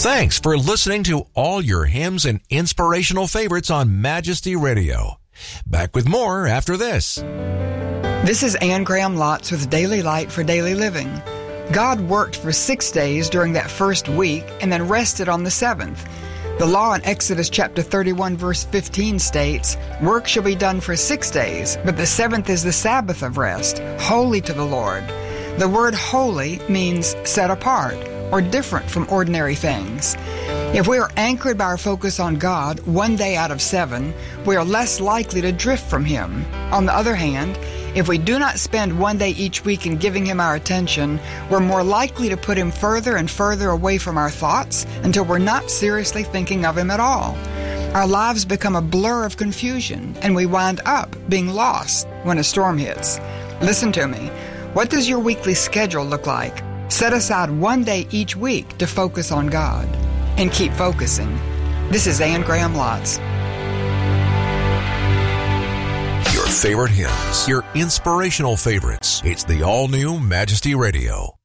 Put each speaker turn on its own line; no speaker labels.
Thanks for listening to all your hymns and inspirational favorites on Majesty Radio. Back with more after this.
This is Anne Graham Lotz with Daily Light for Daily Living. God worked for 6 days during that first week and then rested on the seventh. The law in Exodus chapter 31 verse 15 states, "Work shall be done for 6 days, but the seventh is the Sabbath of rest, holy to the Lord." The word holy means set apart or different from ordinary things. If we are anchored by our focus on God 1 day out of 7, we are less likely to drift from Him. On the other hand, if we do not spend 1 day each week in giving Him our attention, we're more likely to put Him further and further away from our thoughts until we're not seriously thinking of Him at all. Our lives become a blur of confusion, and we wind up being lost when a storm hits. Listen to me. What does your weekly schedule look like? Set aside 1 day each week to focus on God. And keep focusing. This is Anne Graham Lotz.
Your favorite hymns, your inspirational favorites. It's the all-new Majesty Radio.